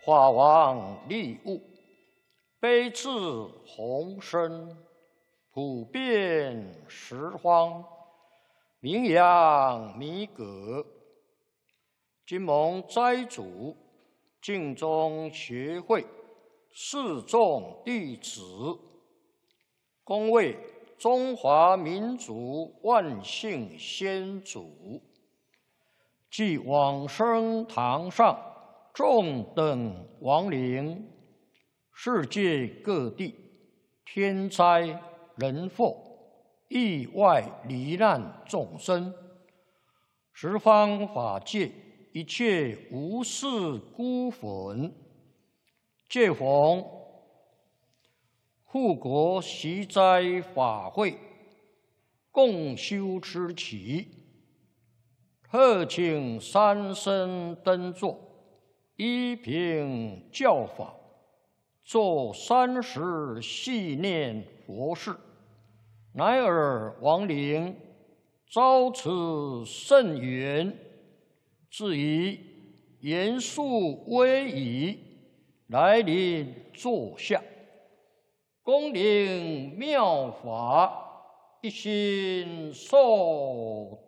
法王利物，悲智宏深，普遍十方，名扬弥革。今蒙斋主净宗学会四众弟子，恭为中华民族万姓先祖，即往生堂上众等亡灵，世界各地天灾人祸、意外罹难众生，十方法界一切无事孤魂，借逢护国习斋法会，共修持期，特请三僧登座，依凭教法，做30系念佛事，乃尔亡灵遭此甚缘，自以严肃威仪来临座下，恭领妙法，一心受